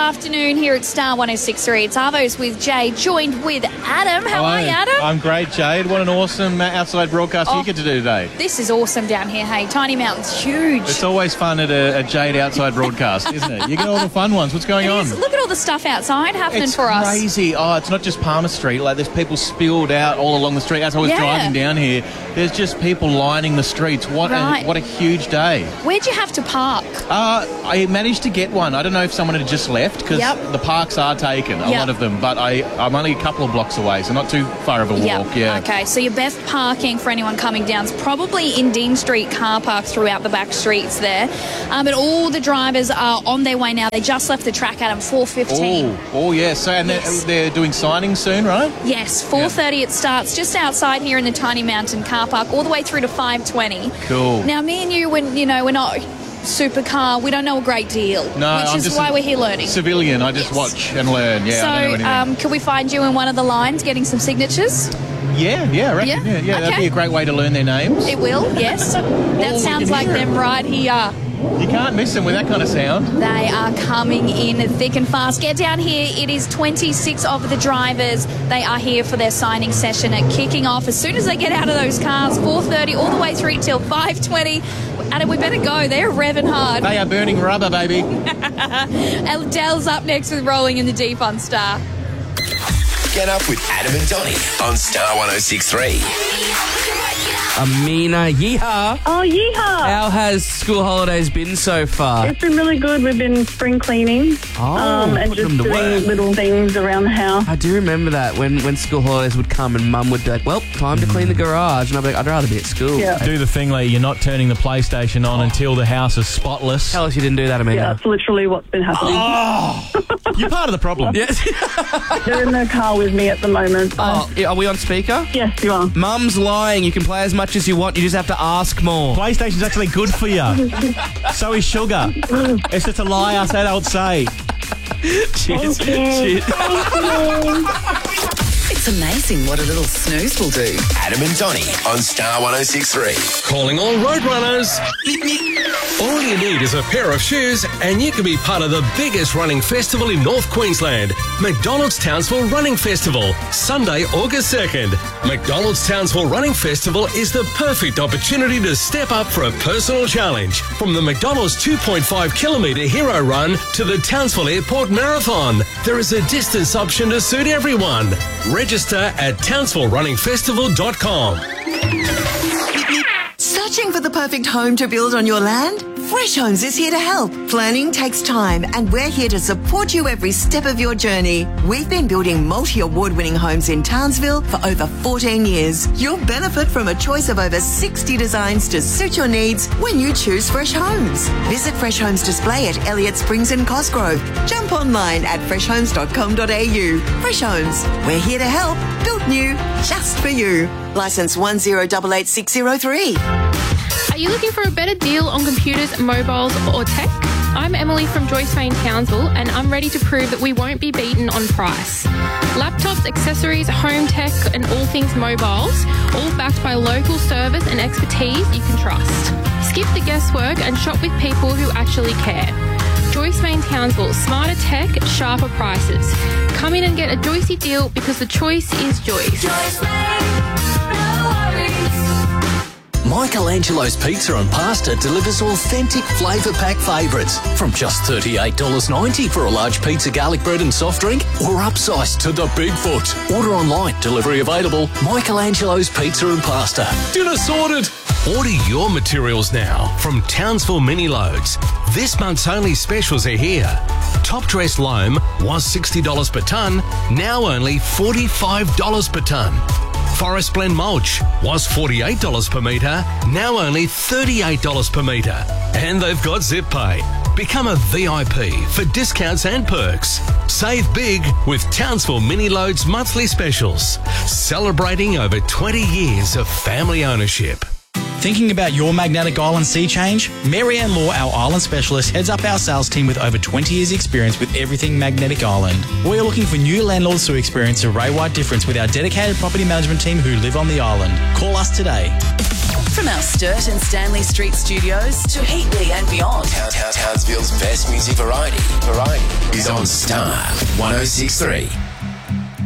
afternoon here at Star 106.3. It's Arvos with Jay, joined with Adam. How are you, Adam? I'm great, Jade. What an awesome outside broadcast you get to do today. This is awesome down here, hey. Tiny Mountain's huge. It's always fun at a Jade outside broadcast, isn't it? You get all the fun ones. What's going on? Look at all the stuff outside happening for us. It's crazy. Oh, it's not just Palmer Street. Like, there's people spilled out all along the street. As I was driving down here, there's just people lining the streets. What a huge day. Where'd you have to park? I managed to get one. I don't know if someone had just left, because the parks are taken, a lot of them, but I'm only a couple of blocks away, so not too far of a walk. Yeah. Okay, so your best parking for anyone coming down is probably in Dean Street car park throughout the back streets there. But all the drivers are on their way now. They just left the track at 4:15. Oh, yeah. So, and they're doing signings soon, right? Yes, 4:30 it starts just outside here in the Tiny Mountain car park, all the way through to 5:20. Cool. Now, me and you, when we're not supercar, we don't know a great deal. No, which is why we're here learning. Civilian, I just watch and learn. Yeah, so, I don't know anything. Can we find you in one of the lines getting some signatures? Yeah, I reckon. Yeah, that'd be a great way to learn their names. It will, yes. That sounds like them right here. You can't miss them with that kind of sound. They are coming in thick and fast. Get down here. It is 26 of the drivers. They are here for their signing session and kicking off as soon as they get out of those cars, 4:30 all the way through till 5:20. Adam, we better go. They're revving hard. They are burning rubber, baby. Adele's up next with Rolling in the Deep on Star. Get up with Adam and Donnie on Star 106.3. Amina, yeehaw. Oh, yeehaw. How has school holidays been so far? It's been really good. We've been spring cleaning and just doing little things around the house. I do remember that when school holidays would come and Mum would be like, well, time to clean the garage. And I'd be like, I'd rather be at school. Yeah. Do the thing where you're not turning the PlayStation on until the house is spotless. Tell us you didn't do that, Amina. Yeah, that's literally what's been happening. You're part of the problem. Yes. They're in the car with me at the moment. Are we on speaker? Yes, you are. Mum's lying. You can play as much as you want. You just have to ask more. PlayStation's actually good for you. So is sugar. It's just a lie us adults say. Cheers. Cheers. It's amazing what a little snooze will do. Adam and Donnie on Star 106.3. Calling all road runners. All you need is a pair of shoes and you can be part of the biggest running festival in North Queensland. McDonald's Townsville Running Festival, Sunday, August 2nd. McDonald's Townsville Running Festival is the perfect opportunity to step up for a personal challenge. From the McDonald's 2.5 kilometre hero run to the Townsville Airport Marathon, there is a distance option to suit everyone. Register at townsvillerunningfestival.com. Searching for the perfect home to build on your land? Fresh Homes is here to help. Planning takes time and we're here to support you every step of your journey. We've been building multi-award-winning homes in Townsville for over 14 years. You'll benefit from a choice of over 60 designs to suit your needs when you choose Fresh Homes. Visit Fresh Homes display at Elliott Springs and Cosgrove. Jump online at freshhomes.com.au. Fresh Homes, we're here to help. Built new, just for you. Licence 1088603. Are you looking for a better deal on computers, mobiles or tech? I'm Emily from Joyce Main Townsville and I'm ready to prove that we won't be beaten on price. Laptops, accessories, home tech and all things mobiles, all backed by local service and expertise you can trust. Skip the guesswork and shop with people who actually care. Joyce Main Townsville, smarter tech, sharper prices. Come in and get a Joycey deal because the choice is Joyce. Joyce Main, no worries. Michelangelo's Pizza and Pasta delivers authentic flavour pack favourites from just $38.90 for a large pizza, garlic bread and soft drink, or upsized to the Bigfoot. Order online, delivery available. Michelangelo's Pizza and Pasta. Dinner sorted. Order your materials now from Townsville Mini Loads. This month's only specials are here. Top dress loam was $60 per tonne, now only $45 per tonne. Forest Blend mulch was $48 per metre, now only $38 per metre. And they've got Zip Pay. Become a VIP for discounts and perks. Save big with Townsville Mini Loads monthly specials. Celebrating over 20 years of family ownership. Thinking about your magnetic island sea change? Marianne Law, our island specialist, heads up our sales team with over 20 years experience with everything magnetic island. We're looking for new landlords to experience a ray-wide difference with our dedicated property management team who live on the island. Call us today. From our Sturt and Stanley Street studios to Heatley and beyond. Townsville's best music variety is on Star 106.3.